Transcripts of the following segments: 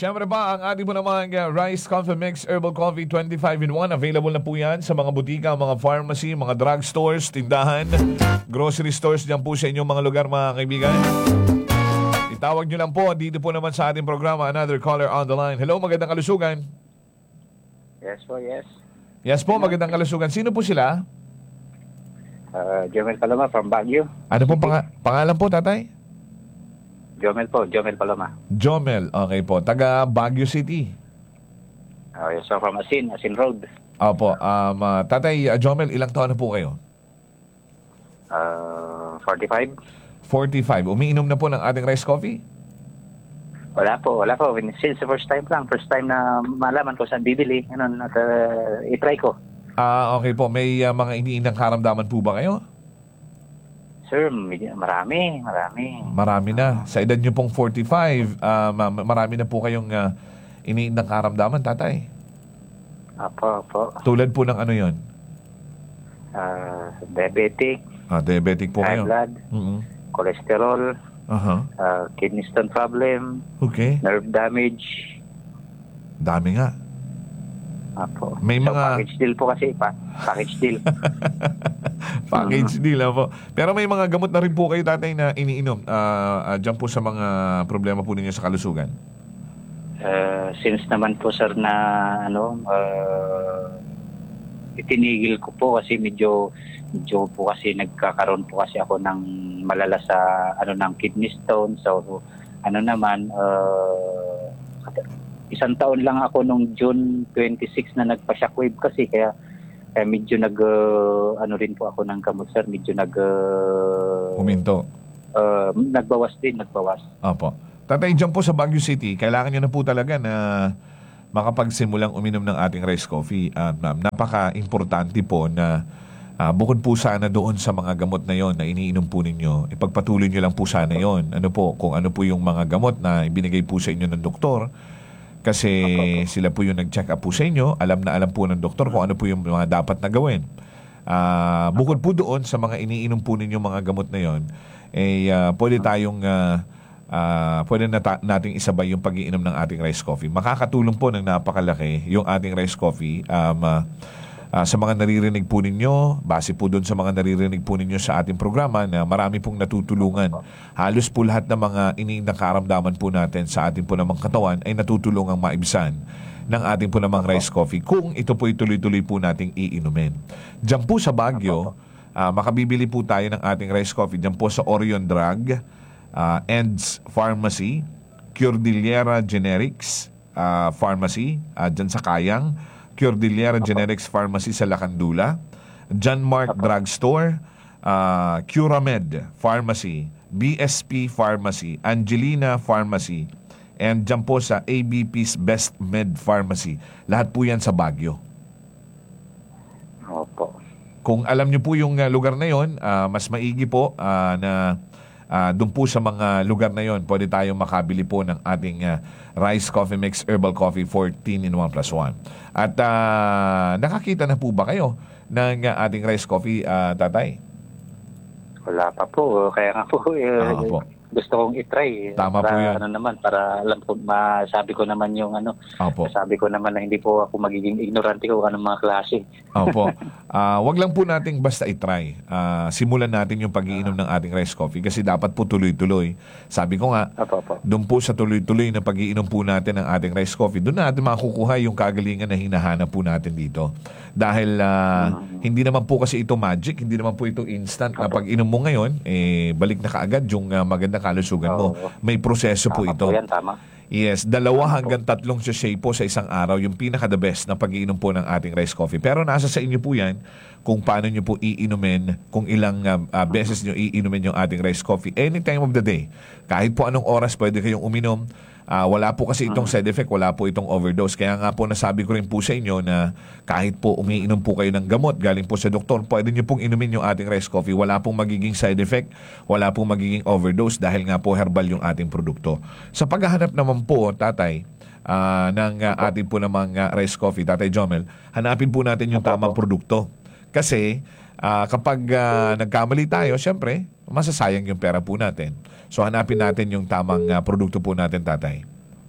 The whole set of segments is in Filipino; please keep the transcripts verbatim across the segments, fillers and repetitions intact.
Siyempre pa, ang ating po naman uh, Rice Coffee Mix Herbal Coffee twenty-five in one. Available na po yan sa mga butika, mga pharmacy, mga drug stores, tindahan, grocery stores. Diyan po sa inyong mga lugar, mga kaibigan. Itawag nyo lang po. Dito po naman sa ating programa, another caller on the line. Hello, magandang kalusugan. Yes po, yes. Yes po, magandang kalusugan. Sino po sila? Uh, Jomel Paloma from Baguio. Ano po pang- pangalan po, tatay? Jomel po, Jomel Paloma. Jomel, okay po. Taga Baguio City. Okay, so from Asin, Asin Road. Opo, um, uh, tatay uh, Jomel, ilang taon na po kayo? Uh, forty-five. forty-five. Umiinom na po ng ating rice coffee? Wala po, wala po. Since the first time lang, first time na malaman ko saan bibili, ano, at uh, itry ko. Ah, okay po. May uh, mga iniinang karamdaman po ba kayo? Sir, marami, marami. Marami na. Sa edad nyo pong forty-five, uh, marami na po kayong uh, iniinang karamdaman, tatay. Apo, apo. Tulad po ng ano yon? Uh, diabetic, Ah, diabetic po high kayo. blood, Mm-hmm. cholesterol, Uh-huh. uh, kidney stone problem, Okay. nerve damage. Dami nga. Apo. May so, mga- package deal po kasi, pa, package deal. Package deal lang po. Pero may mga gamot na rin po kayo, tatay, na iniinom. Uh, uh, dyan po sa mga problema po ninyo sa kalusugan. Uh, since naman po sir na ano uh, itinigil ko po kasi medyo medyo po kasi nagkakaroon po kasi ako ng malala sa ano ng kidney stone, so ano naman uh, isang taon lang ako nung June twenty-six na nagpa-shockwave kasi kaya kaya medyo nag uh, ano rin po ako ng gamot sir, medyo nag uh, Huminto. uh, nagbawas din, nagbawas. Opo. Tatay, dyan po sa Baguio City, kailangan nyo na po talaga na makapagsimulang uminom ng ating rice coffee. At uh, napaka-importante po na uh, bukod po sana doon sa mga gamot na yon na iniinom po ninyo, ipagpatuloy nyo lang po sana yon. Ano po, kung ano po yung mga gamot na ibinigay po sa inyo ng doktor. Kasi sila po yung nag-check up po sa inyo. Alam na alam po ng doktor kung ano po yung mga dapat na gawin. Uh, bukod po doon sa mga iniinom po ninyo mga gamot na yon, eh, uh, pwede tayong... Uh, Uh, pwede na ta- nating isabay yung pag-iinom ng ating rice coffee. Makakatulong po ng napakalaki yung ating rice coffee um, uh, uh, sa mga naririnig po ninyo, base po doon sa mga naririnig po ninyo sa ating programa na marami pong natutulungan. Halos po lahat ng mga iniindang karamdaman po natin sa ating po namang katawan ay natutulungang maibsan ng ating po namang rice coffee kung ito po tuloy-tuloy po nating iinumin. Diyan po sa Baguio, uh, makabibili po tayo ng ating rice coffee diyan po sa Orion Drug, Uh, Ends Pharmacy, Cordillera Generics uh, Pharmacy, uh, dyan sa Kayang, Cordillera Generics Pharmacy sa Lacandula, John Mark Drugstore, uh, Curamed Pharmacy, B S P Pharmacy, Angelina Pharmacy, and dyan po sa A B P's Best Med Pharmacy. Lahat po yan sa Baguio. Opo. Kung alam nyo po yung uh, lugar na yon, uh, mas maigi po uh, na Uh, doon po sa mga lugar na yon, pwede tayong makabili po ng ating uh, Rice Coffee Mix Herbal Coffee fourteen in one plus one. At uh, nakakita na po ba kayo ng uh, ating rice coffee, uh, tatay? Wala pa po. Kaya nga po, eh, Ah, po. gusto kong itry. Tama para, po yan. Ano naman, para alam ko, masabi ko naman yung ano, Opo. masabi ko naman na hindi po ako magiging ignorante ko anong mga klase. Opo. Uh, wag lang po nating basta itry. Uh, simulan natin yung pag-iinom ng ating rice coffee kasi dapat po tuloy-tuloy. Sabi ko nga, Opo, opo. doon po sa tuloy-tuloy na pag-iinom po natin ng ating rice coffee, doon natin makukuha yung kagalingan na hinahanap po natin dito. Dahil uh, mm-hmm. hindi naman po kasi ito magic, hindi naman po ito instant na pag-inom mo ngayon, eh, balik na kaagad yung uh, magandang kalusugan mo. Oo. May proseso po Tama ito. po yan, tama. Yes, dalawa hanggang tatlong sachet po sa isang araw, yung pinaka the best na pag-iinom po ng ating rice coffee. Pero nasa sa inyo po yan kung paano nyo po iinumin, kung ilang uh, uh, beses nyo iinumin yung ating rice coffee. Any time of the day. Kahit po anong oras pwede kayong uminom. Uh, wala po kasi itong side effect, wala po itong overdose. Kaya nga po nasabi ko rin po sa inyo na kahit po umiinom po kayo ng gamot galing po sa doktor, pwede nyo pong inumin yung ating rice coffee. Wala pong magiging side effect, wala pong magiging overdose dahil nga po herbal yung ating produkto. Sa paghahanap naman po, tatay, uh, ng uh, ating po namang uh, rice coffee, Tatay Jomel, hanapin po natin yung tamang produkto. Kasi uh, kapag uh, nagkamali tayo, syempre, masasayang yung pera po natin. So hanapin natin yung tamang uh, produkto po natin, tatay.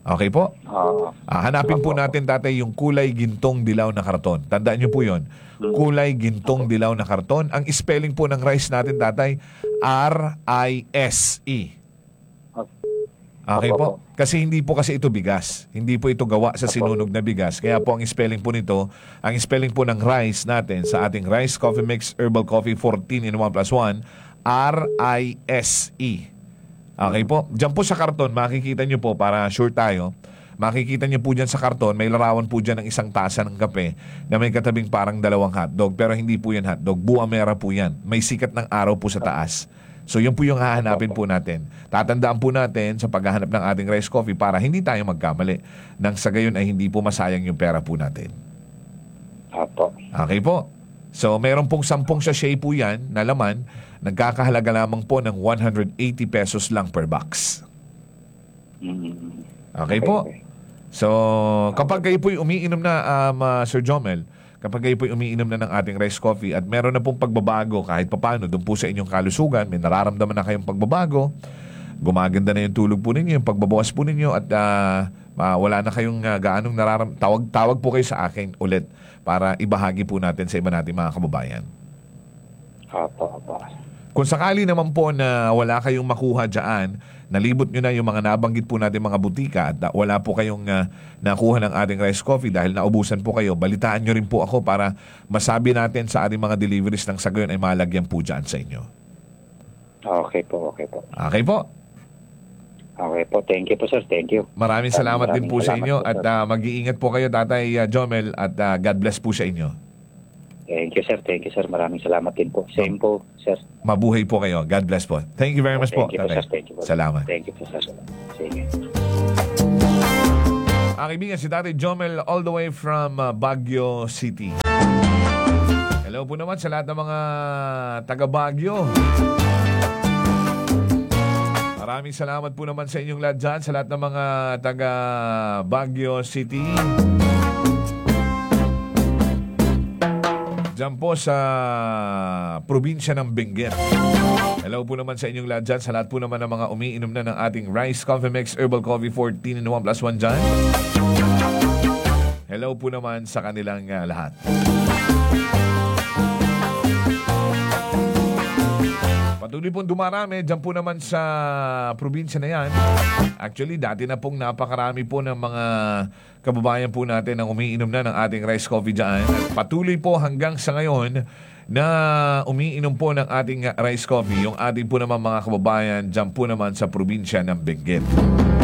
Okay po? Oo. Ah, hanapin po Opo. natin, tatay, yung kulay gintong dilaw na karton. Tandaan nyo po yun. Kulay gintong dilaw na karton. Ang spelling po ng rice natin, tatay, R I S E. Okay po? Kasi hindi po kasi ito bigas. Hindi po ito gawa sa sinunog na bigas. Kaya po ang spelling po nito, ang spelling po ng rice natin sa ating Rice Coffee Mix Herbal Coffee fourteen in one plus one, R I S E. Okay po? Diyan po sa karton, makikita nyo po, para sure tayo, makikita nyo po dyan sa karton, may larawan po dyan ng isang tasa ng kape na may katabing parang dalawang hotdog. Pero hindi po yan hotdog. Buamera po yan. May sikat ng araw po sa taas. So yun po yung hahanapin po natin. Tatandaan po natin sa paghahanap ng ating rice coffee para hindi tayo magkamali. Nang sa gayon ay hindi po masayang yung pera po natin. Opo. Okay po? So meron pong sampung sachet po yan na laman. Nagkakahalaga lamang po ng one hundred eighty pesos lang per box. Mm. Okay po? So, kapag kayo po'y umiinom na, um, uh, Sir Jomel, kapag kayo po'y umiinom na ng ating rice coffee at meron na pong pagbabago kahit papano doon po sa inyong kalusugan, may nararamdaman na kayong pagbabago, gumaganda na yung tulog po ninyo, yung pagbabawas po ninyo at uh, uh, wala na kayong uh, gaanong nararam tawag, tawag po kayo sa akin ulit para ibahagi po natin sa iba nating mga kababayan. Opo, opo. Kung sakali naman po na wala kayong makuha dyan, nalibot nyo na yung mga nabanggit po natin mga butika at wala po kayong uh, nakuha ng ating rice coffee dahil naubusan po kayo, balitaan nyo rin po ako para masabi natin sa ating mga deliveries ng sa gayon ay malagyan po dyan sa inyo. Okay po, okay po. Okay po? Okay po, thank you po sir, thank you. Maraming salamat Maraming din po sa salamat inyo po, at sir. uh, mag-iingat po kayo, Tatay uh, Jomel, at uh, God bless po sa inyo. Thank you sir, thank you sir, maraming salamat din po. Same po sir. Mabuhay po kayo. God bless po. Thank you very much po, Thank you po Tatay. sir, thank you po. Salamat. Thank you po sir. Sige. Ang kaibigan, si Tatay Jomel all the way from uh, Baguio City. Hello po naman sa lahat ng mga taga Baguio. Maraming salamat po naman sa inyong lahat dyan, sa lahat ng mga taga Baguio City. Diyan po sa probinsya ng Benguet. Hello po naman sa inyong lahat dyan, sa lahat po naman ng mga umiinom na ng ating Rice Coffee Mix Herbal Coffee fourteen in one plus one dyan. Hello po naman sa kanilang uh, lahat. Patuloy pong dumarami dyan po naman sa probinsya na yan. Actually, dati na pong napakarami po ng mga kababayan po natin ang umiinom na ng ating rice coffee dyan. At patuloy po hanggang sa ngayon na umiinom po ng ating rice coffee, yung ating po naman mga kababayan dyan po naman sa probinsya ng Benguet.